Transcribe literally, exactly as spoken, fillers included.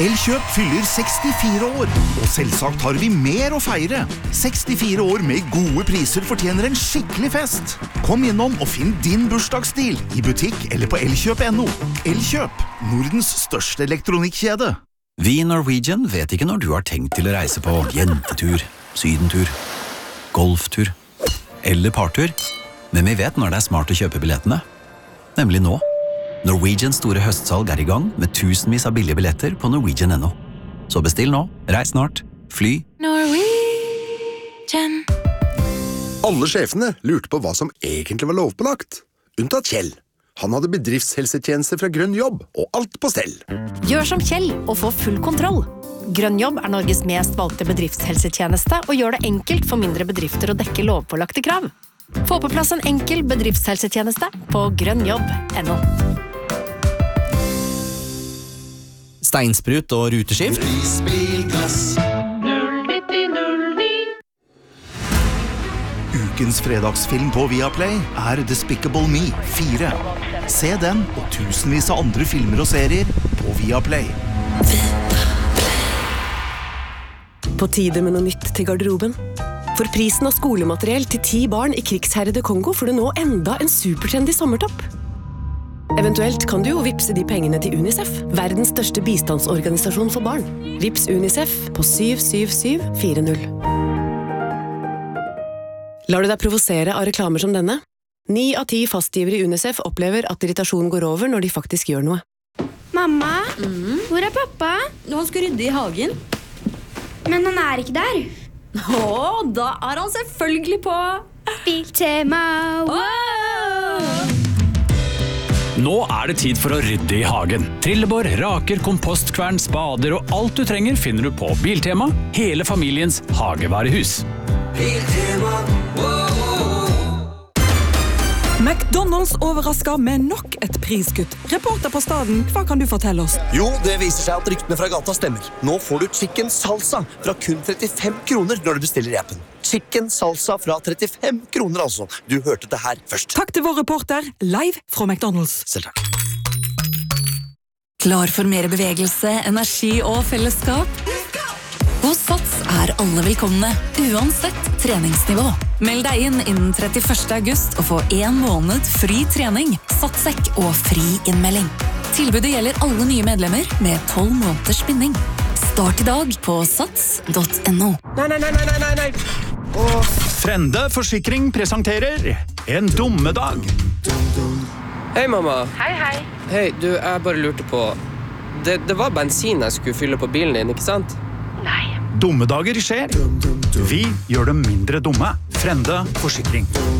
Elkjøp fyller sekstifire år, og selvsagt har vi mer å feire. sekstifire år med gode priser fortjener en skikkelig fest. Kom innom og finn din bursdagsstil i butikk eller på elkjøp punktum no. Elkjøp, Nordens største elektronikkjede. Vi i Norwegian vet ikke når du har tenkt til å reise på jentetur, sydentur, golftur eller partur, men vi vet når det er smart å kjøpe billettene. Nemlig nå. Norwegians store høstsalg er i gang med tusenvis av billige billetter på norwegian punktum no. Så bestill nå, reis snart, fly. Norwegian. Alle sjefene lurte på hva som egentlig var lovpålagt. Unntatt Kjell. Han hadde bedriftshelsetjenester fra Grønn Jobb, og alt på stell. Gjør som Kjell og få full kontroll. Grønn Jobb er Norges mest valgte bedriftshelsetjeneste og gjør det enkelt for mindre bedrifter å dekke lovpålagte krav. Få på plass en enkel bedriftshelsetjeneste på grønn jobb punktum no. Steinsprut og ruteskift. Ukens fredagsfilm på Viaplay er Despicable Me fire. Se den og tusenvis av andre filmer og serier på Viaplay. På tide med noe nytt til garderoben. For prisen av skolemateriell til ti barn i krigsherrede Kongo får du nå enda en supertrendy sommertopp. Eventuelt kan du jo vipse de pengene til UNICEF, verdens største bistandsorganisasjon for barn. Vips UNICEF på syv syv syv fire null. Lar du deg provosere av reklamer som denne? Ni av ti fastgivere i UNICEF opplever at irritasjonen går over når de faktisk gjør noe. Mamma, mm. hvor er pappa? Han skal rydde i hagen. Men han er ikke der. Åh, da er han selvfølgelig på Biltema. Wow! Nå er det tid for å rydde i hagen. Trillebår, raker, kompostkvern, spader og alt du trenger finner du på Biltema, hele familiens hagevarehus. Biltema, McDonald's overrasker med nok et priskutt. Reporter på staden, hva kan du fortelle oss? Jo, det viser seg at ryktene fra gata stemmer. Nå får du chicken salsa fra kun trettifem kroner når du bestiller i appen. Chicken salsa fra trettifem kroner altså. Du hørte det her først. Takk til vår reporter, live fra McDonald's. Selv takk. Klar for mer bevegelse, energi og fellesskap? Hos Sats er alle velkomne, uansett treningsnivå. Meld deg inn innen trettiførste august og få en måned fri trening, satssekk og fri innmelding. Tilbudet gjelder alle nye medlemmer med tolv måneders spinning. Start i dag på sats punktum no. Nei, nei, nei, nei, nei, nei. Og Frende Forsikring presenterer En dummedag. Hei, mamma. Hei, hei. Hei, du, jeg bare lurte på... Det, det var bensin jeg skulle fylle på bilen din, ikke sant? Nei. Dummedager skjer. Vi gjør dem mindre dumme. Frende Forsikring.